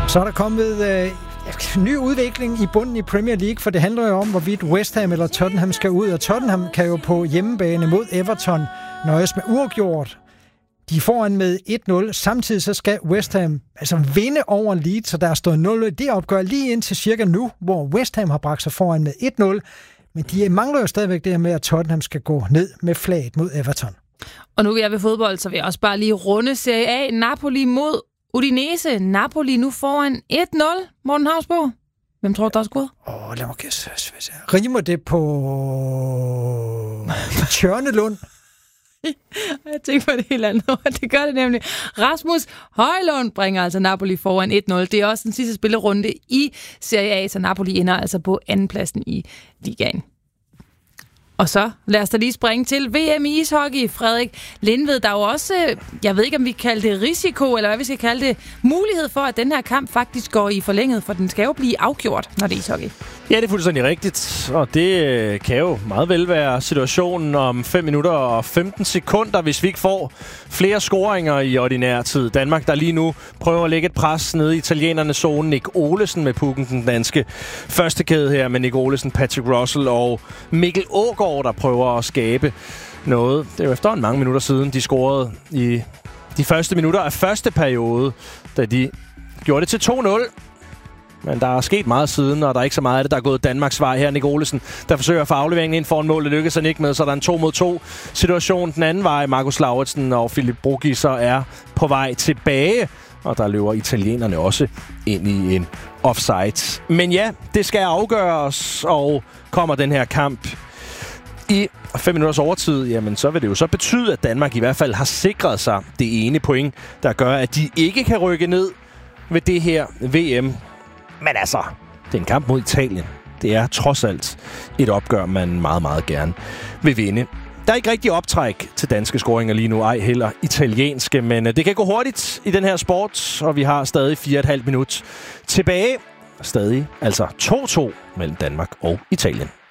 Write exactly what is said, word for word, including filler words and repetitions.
Så er der kommet øh, ny udvikling i bunden i Premier League, for det handler jo om, hvorvidt West Ham eller Tottenham skal ud, og Tottenham kan jo på hjemmebane mod Everton nøjes med uafgjort. De er foran med et nul. Samtidig så skal West Ham altså vinde over Leeds, så der er stået nul i det opgør lige indtil cirka nu, hvor West Ham har bragt sig foran med et nul. Men de mangler jo stadigvæk det her med, at Tottenham skal gå ned med flaget mod Everton. Og nu er jeg ved fodbold, så vil jeg også bare lige runde Serie A. Napoli mod Udinese. Napoli nu foran et nul. Morten Havsbo. Hvem tror du, der er skudt? Åh, oh, lad mig gæste. Rimer det på Tjørnelund? Jeg tænker på det helt andet. Det gør det nemlig. Rasmus Højlund bringer altså Napoli foran et nul. Det er også den sidste spillerunde i Serie A, så Napoli ender altså på andenpladsen i ligaen. Og så lad os da lige springe til V M i ishockey. Frederik Lindved, der er jo også, jeg ved ikke om vi kalder det risiko, eller hvad vi skal kalde det, mulighed for, at den her kamp faktisk går i forlænget, for den skal jo blive afgjort, når det er ishockey. Ja, det er fuldstændig rigtigt, og det kan jo meget vel være situationen om fem minutter og femten sekunder, hvis vi ikke får flere scoringer i ordinær tid. Danmark, der lige nu prøver at lægge et pres nede i italienernes zone. Nick Olesen med pukken, den danske første kæde her med Nick Olesen, Patrick Russell og Mikkel Aagaard, der prøver at skabe noget. Det er jo efterhånden mange minutter siden, de scorede i de første minutter af første periode, da de gjorde det til to nul. Men der er sket meget siden, og der er ikke så meget af det, der er gået Danmarks vej her. Nick Olesen, der forsøger at få afleveringen ind foran mål. Det lykkes han ikke med, så der er en to mod to situation den anden vej. Markus Lauritsen og Philip Bruggi så er på vej tilbage, og der løber italienerne også ind i en offside. Men ja, det skal afgøres, og kommer den her kamp i fem minutters overtid, jamen så vil det jo så betyde, at Danmark i hvert fald har sikret sig det ene point, der gør, at de ikke kan rykke ned ved det her V M. Men altså, det er en kamp mod Italien. Det er trods alt et opgør, man meget, meget gerne vil vinde. Der er ikke rigtig optræk til danske scoringer lige nu, ej heller italienske, men det kan gå hurtigt i den her sport, og vi har stadig fire og et halvt minut tilbage. Stadig altså to to mellem Danmark og Italien.